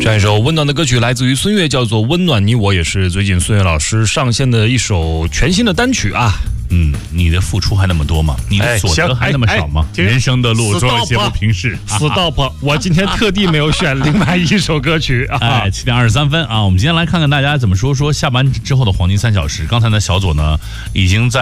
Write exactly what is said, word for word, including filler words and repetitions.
这样一首温暖的歌曲来自于孙悦，叫做《温暖你我》，也是最近孙悦老师上线的一首全新的单曲啊。 嗯，你的付出还那么多吗？你的所得还那么少吗？ 哎哎、 人生的路总有一些不平事。 Stop！ 我今天特地没有选另外一首歌曲啊。 哎，七点二十三分啊，我们今天来看看大家怎么说说下班之后的黄金三小时。刚才呢，小左呢已经在。